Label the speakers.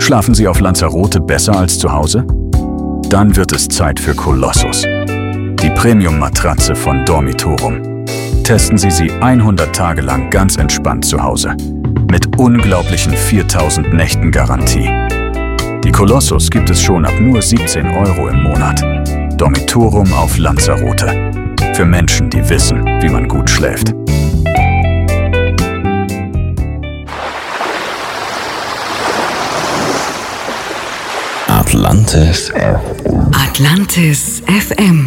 Speaker 1: Schlafen Sie auf Lanzarote besser als zu Hause? Dann wird es Zeit für Colossus, die Premium-Matratze von Dormitorum. Testen Sie sie 100 Tage lang ganz entspannt zu Hause. Mit unglaublichen 4000 Nächten Garantie. Die Colossus gibt es schon ab nur 17 € im Monat. Dormitorum auf Lanzarote. Für Menschen, die wissen, wie man gut schläft.
Speaker 2: Atlantis FM.
Speaker 3: Atlantis FM.